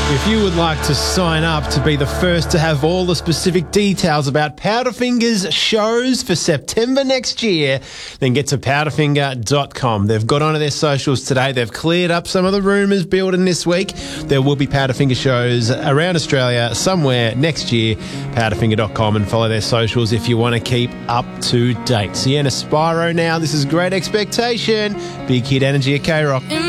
If you would like to sign up to be the first to have all the specific details about Powderfinger's shows for September next year, then get to powderfinger.com. They've got onto their socials today. They've cleared up some of the rumours building this week. There will be Powderfinger shows around Australia somewhere next year. Powderfinger.com, and follow their socials if you want to keep up to date. Sienna Spyro now. This is Great Expectation. Big Hit Energy at K-Rock.